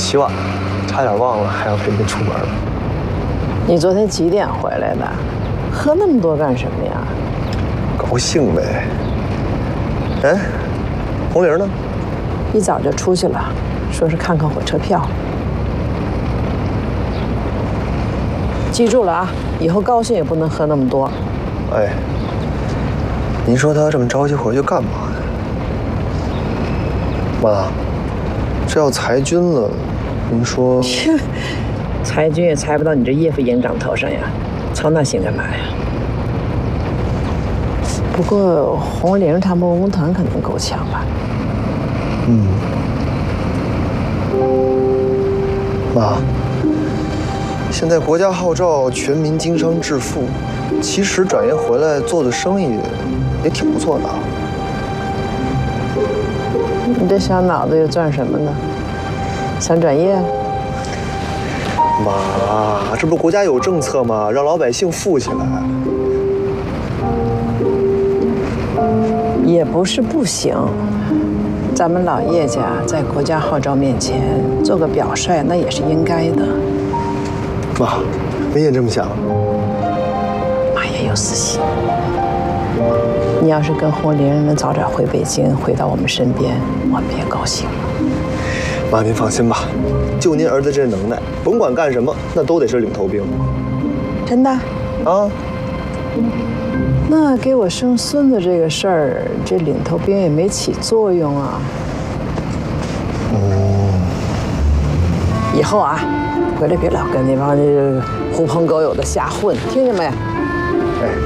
起晚了，差点忘了还要陪您出门了。 你昨天几点回来的？喝那么多干什么呀？ 高兴呗。哎，红玲呢？ 一早就出去了，说是看看火车票。记住了啊，以后高兴也不能喝那么多。 哎，您说他这么着急回去干嘛呢？妈，这要裁军了，您说？ 切，裁军也裁不到你这叶副营长头上呀，操那心干嘛呀？不过红玲他们文工团可能够呛吧？ 嗯。妈，现在国家号召全民经商致富，其实转业回来做的生意也挺不错的。 你这小脑子又转什么呢？想转业？ 妈，这不国家有政策吗？让老百姓富起来。 也不是不行，咱们老叶家在国家号召面前做个表率，那也是应该的。 妈，您也这么想？ 妈也有私心。你要是跟红玲能早点回北京，回到我们身边，我们也高兴了。 妈，您放心吧，就您儿子这能耐，甭管干什么，那都得是领头兵。 真的？ 啊。 那给我生孙子这个事儿，这领头兵也没起作用啊。以后啊，回来别老跟那帮狐朋狗友的瞎混，听见没？